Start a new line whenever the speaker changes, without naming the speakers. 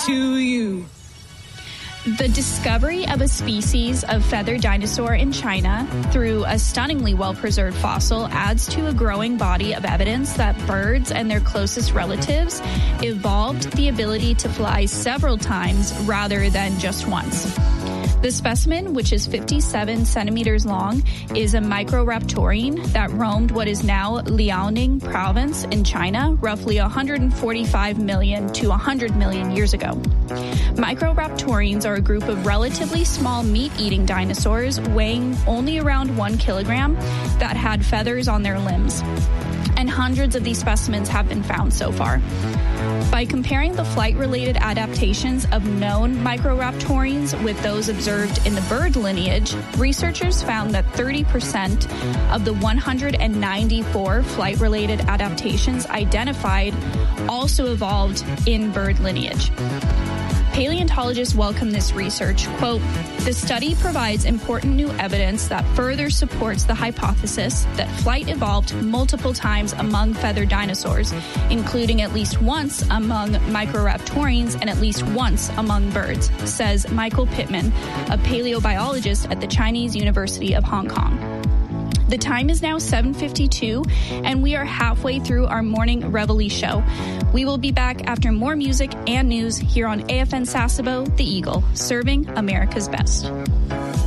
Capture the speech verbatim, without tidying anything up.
to you.
The discovery of a species of feathered dinosaur in China through a stunningly well-preserved fossil adds to a growing body of evidence that birds and their closest relatives evolved the ability to fly several times rather than just once. The specimen, which is fifty-seven centimeters long, is a Microraptorine that roamed what is now Liaoning province in China roughly one hundred forty-five million to one hundred million years ago. Microraptorines are a group of relatively small meat-eating dinosaurs weighing only around one kilogram that had feathers on their limbs. And hundreds of these specimens have been found so far. By comparing the flight-related adaptations of known Microraptorines with those observed in the bird lineage, researchers found that thirty percent of the one hundred ninety-four flight-related adaptations identified also evolved in bird lineage. Paleontologists welcome this research. Quote, "The study provides important new evidence that further supports the hypothesis that flight evolved multiple times among feathered dinosaurs, including at least once among Microraptorines and at least once among birds," says Michael Pittman, a paleobiologist at the Chinese University of Hong Kong. The time is now seven fifty-two, and we are halfway through our morning Reveille show. We will be back after more music and news here on A F N Sasebo, The Eagle, serving America's best.